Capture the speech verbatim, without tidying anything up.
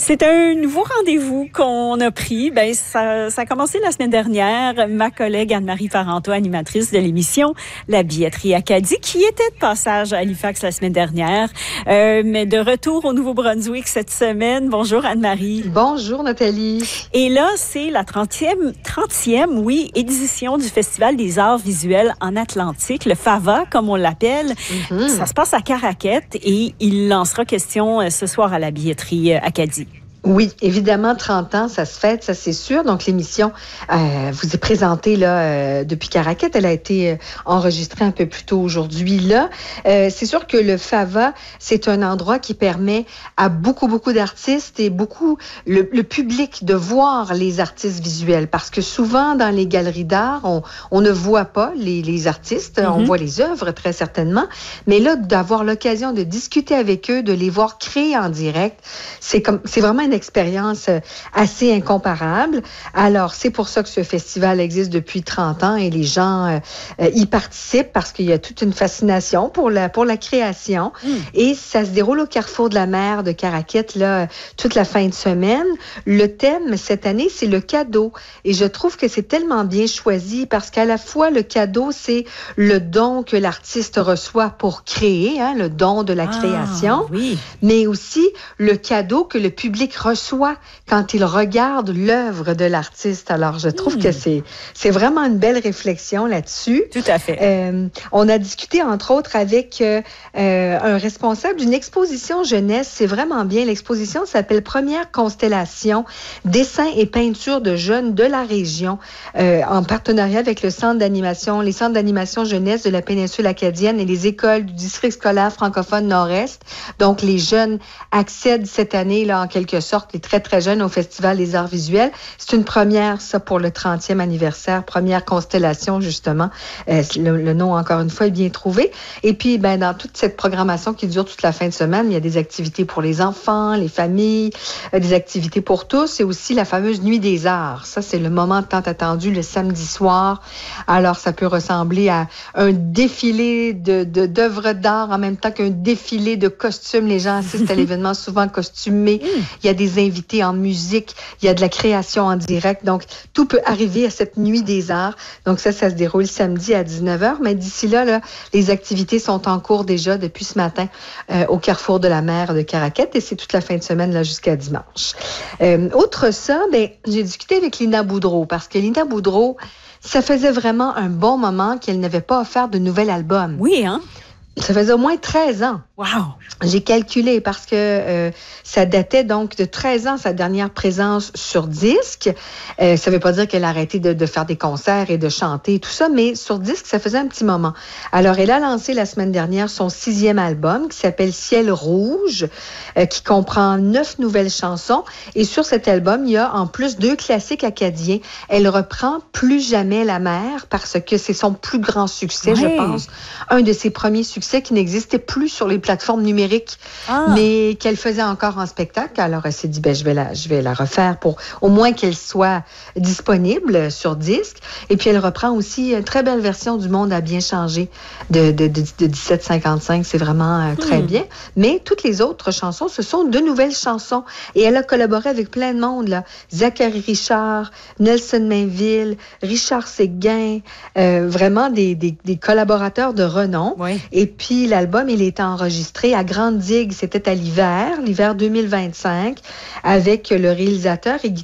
C'est un nouveau rendez-vous qu'on a pris. Ben, ça, ça a commencé la semaine dernière. Ma collègue Anne-Marie Parenteau, animatrice de l'émission La Billetterie Acadie, qui était de passage à Halifax la semaine dernière, euh, mais de retour au Nouveau-Brunswick cette semaine. Bonjour Anne-Marie. Bonjour Nathalie. Et là, c'est la trentième, trentième, oui, édition du Festival des arts visuels en Atlantique, le FAVA, comme on l'appelle. Mm-hmm. Ça se passe à Caraquet et il en sera question ce soir à la Billetterie Acadie. Oui, évidemment, trente ans, ça se fête, ça c'est sûr. Donc, l'émission euh, vous est présentée là euh, depuis Caraquet. Elle a été euh, enregistrée un peu plus tôt aujourd'hui. Là, euh, c'est sûr que le FAVA, c'est un endroit qui permet à beaucoup, beaucoup d'artistes et beaucoup le, le public de voir les artistes visuels. Parce que souvent, dans les galeries d'art, on, on ne voit pas les, les artistes. Mm-hmm. On voit les œuvres, très certainement. Mais là, d'avoir l'occasion de discuter avec eux, de les voir créer en direct, c'est comme, c'est vraiment une expérience assez incomparable. Alors, c'est pour ça que ce festival existe depuis trente ans et les gens euh, y participent parce qu'il y a toute une fascination pour la, pour la création. Mm. Et ça se déroule au Carrefour de la Mer de Caraquet, là, toute la fin de semaine. Le thème, cette année, c'est le cadeau. Et je trouve que c'est tellement bien choisi parce qu'à la fois, le cadeau, c'est le don que l'artiste reçoit pour créer, hein, le don de la ah, création, oui. mais aussi le cadeau que le public reçoit quand il regarde l'œuvre de l'artiste. Alors, je trouve mmh. que c'est, c'est vraiment une belle réflexion là-dessus. Tout à fait. Euh, on a discuté, entre autres, avec euh, un responsable d'une exposition jeunesse. C'est vraiment bien. L'exposition s'appelle Première Constellation, dessins et peintures de jeunes de la région, euh, en partenariat avec le centre d'animation, les centres d'animation jeunesse de la péninsule acadienne et les écoles du district scolaire francophone Nord-Est. Donc, les jeunes accèdent cette année, là, en quelque sorte, les très, très jeunes au Festival des arts visuels. C'est une première, ça, pour le trentième anniversaire, Première Constellation, justement. Euh, le, le nom, encore une fois, est bien trouvé. Et puis, ben, dans toute cette programmation qui dure toute la fin de semaine, il y a des activités pour les enfants, les familles, euh, des activités pour tous et aussi la fameuse Nuit des arts. Ça, c'est le moment tant attendu, le samedi soir. Alors, ça peut ressembler à un défilé de, de, d'œuvres d'art en même temps qu'un défilé de costumes. Les gens assistent à l'événement souvent costumés. Il y a des invités en musique, il y a de la création en direct. Donc, tout peut arriver à cette Nuit des arts. Donc, ça, ça se déroule samedi à dix-neuf heures. Mais d'ici là, là les activités sont en cours déjà depuis ce matin euh, au Carrefour de la Mer de Caraquet et c'est toute la fin de semaine là jusqu'à dimanche. Euh, autre ça, ben, j'ai discuté avec Lina Boudreau parce que Lina Boudreau, ça faisait vraiment un bon moment qu'elle n'avait pas offert de nouvel album. Oui, hein? Ça faisait au moins treize ans. Wow! J'ai calculé parce que euh, ça datait donc de treize ans, sa dernière présence sur disque. Euh, ça ne veut pas dire qu'elle a arrêté de, de faire des concerts et de chanter et tout ça, mais sur disque, ça faisait un petit moment. Alors, elle a lancé la semaine dernière son sixième album qui s'appelle Ciel rouge, euh, qui comprend neuf nouvelles chansons. Et sur cet album, il y a en plus deux classiques acadiens. Elle reprend Plus jamais la mer parce que c'est son plus grand succès, ouais. je pense. Un de ses premiers succès qui n'existait plus sur les plateformes numériques, ah. mais qu'elle faisait encore en spectacle. Alors, elle s'est dit, ben, je vais la, je vais la refaire pour au moins qu'elle soit disponible sur disque. Et puis, elle reprend aussi une très belle version du Monde a bien changé de, de, de, de dix-sept cinquante-cinq. C'est vraiment euh, très hmm. bien. Mais toutes les autres chansons, ce sont de nouvelles chansons. Et elle a collaboré avec plein de monde, là. Zachary Richard, Nelson Mainville, Richard Séguin, euh, vraiment des, des, des collaborateurs de renom. Oui. Et puis, l'album, il est enregistré à Grande Digue. C'était à l'hiver, l'hiver deux mille vingt-cinq, avec le réalisateur et